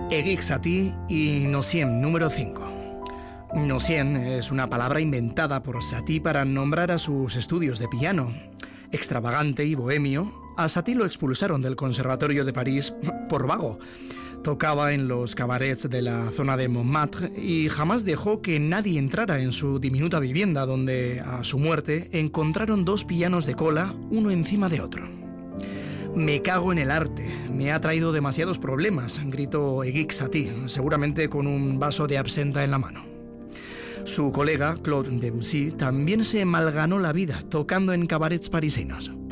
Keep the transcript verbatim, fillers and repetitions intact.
Erik Satie y Nocien número cinco. Nocien es una palabra inventada por Satie para nombrar a sus estudios de piano. Extravagante y bohemio, a Satie lo expulsaron del Conservatorio de París por vago. Tocaba en los cabarets de la zona de Montmartre y jamás dejó que nadie entrara en su diminuta vivienda, donde, a su muerte, encontraron dos pianos de cola, uno encima de otro. «Me cago en el arte, me ha traído demasiados problemas», gritó Erik Satie, seguramente con un vaso de absenta en la mano. Su colega, Claude Debussy, también se malganó la vida tocando en cabarets parisinos.